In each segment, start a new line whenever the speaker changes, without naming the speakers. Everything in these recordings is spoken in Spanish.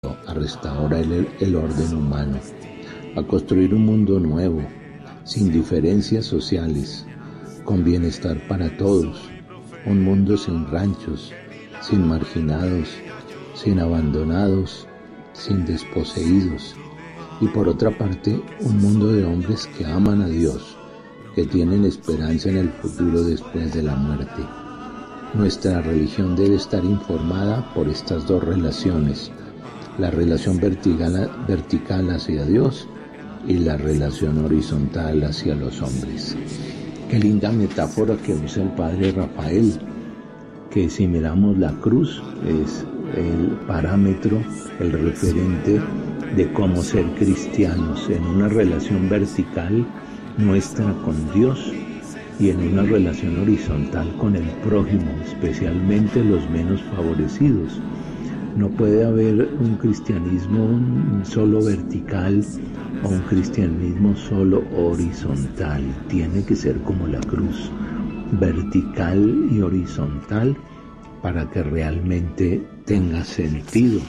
a restaurar el orden humano, a construir un mundo nuevo, sin diferencias sociales, con bienestar para todos, un mundo sin ranchos, sin marginados, sin abandonados, sin desposeídos, y por otra parte, un mundo de hombres que aman a Dios, que tienen esperanza en el futuro después de la muerte. Nuestra religión debe estar informada por estas dos relaciones, la relación vertical hacia Dios y la relación horizontal hacia los hombres. Qué linda metáfora que usa el padre Rafael, que si miramos la cruz es el parámetro, el referente de cómo ser cristianos en una relación vertical nuestra con Dios y en una relación horizontal con el prójimo, especialmente los menos favorecidos. No puede haber un cristianismo solo vertical o un cristianismo solo horizontal. Tiene que ser como la cruz, vertical y horizontal, para que realmente tenga sentido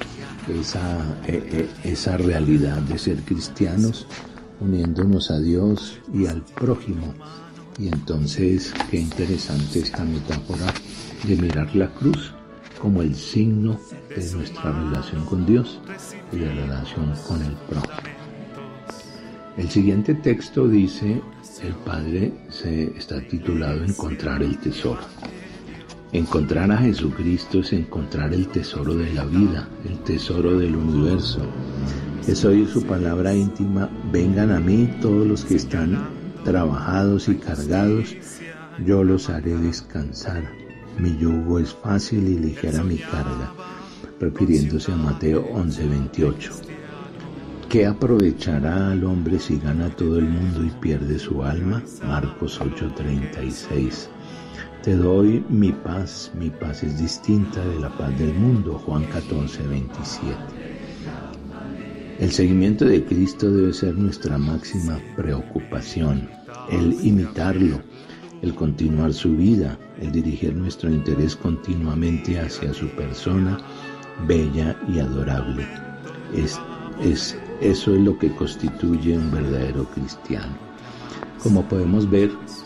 esa realidad de ser cristianos, uniéndonos a Dios y al prójimo. Y entonces, qué interesante esta metáfora de mirar la cruz como el signo de nuestra relación con Dios y de la relación con el prójimo. El siguiente texto dice, el Padre está titulado Encontrar el tesoro. Encontrar a Jesucristo es encontrar el tesoro de la vida, el tesoro del universo. Es oír su palabra íntima, vengan a mí todos los que están trabajados y cargados, yo los haré descansar. Mi yugo es fácil y ligera mi carga, refiriéndose a Mateo 11:28. ¿Qué aprovechará al hombre si gana todo el mundo y pierde su alma? Marcos 8:36. Te doy mi paz es distinta de la paz del mundo. Juan 14:27. El seguimiento de Cristo debe ser nuestra máxima preocupación, el imitarlo, el continuar su vida, el dirigir nuestro interés continuamente hacia su persona bella y adorable. Eso es lo que constituye un verdadero cristiano. Como podemos ver,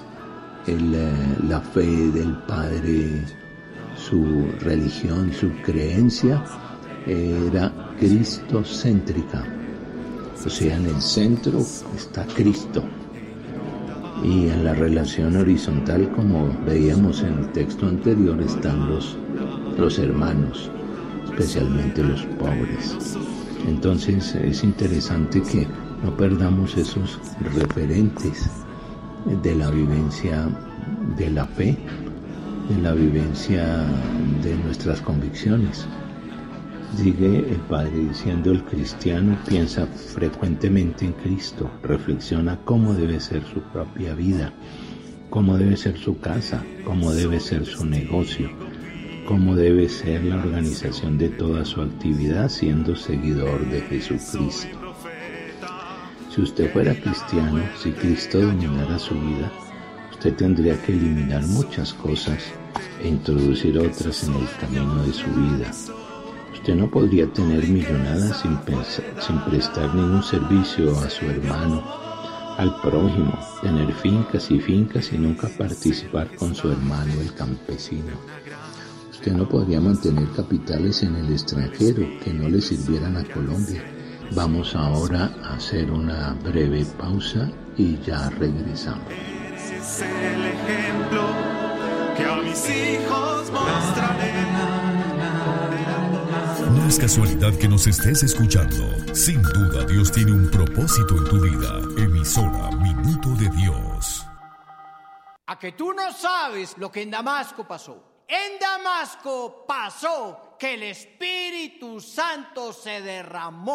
la fe del Padre, su religión, su creencia era cristocéntrica, o sea, en el centro está Cristo. Y en la relación horizontal, como veíamos en el texto anterior, están los hermanos, especialmente los pobres. Entonces es interesante que no perdamos esos referentes de la vivencia de la fe, de la vivencia de nuestras convicciones. Sigue el Padre diciendo, el cristiano piensa frecuentemente en Cristo, reflexiona cómo debe ser su propia vida, cómo debe ser su casa, cómo debe ser su negocio, cómo debe ser la organización de toda su actividad siendo seguidor de Jesucristo. Si usted fuera cristiano, si Cristo dominara su vida, usted tendría que eliminar muchas cosas e introducir otras en el camino de su vida. Usted no podría tener millonadas sin prestar ningún servicio a su hermano, al prójimo, tener fincas y nunca participar con su hermano el campesino. Usted no podría mantener capitales en el extranjero que no le sirvieran a Colombia. Vamos ahora a hacer una breve pausa y ya regresamos.
Es el ejemplo que a mis hijos mostraré.
No es casualidad que nos estés escuchando. Sin duda Dios tiene un propósito en tu vida. Emisora Minuto de Dios.
A que tú no sabes lo que en Damasco pasó. En Damasco pasó que el Espíritu Santo se derramó.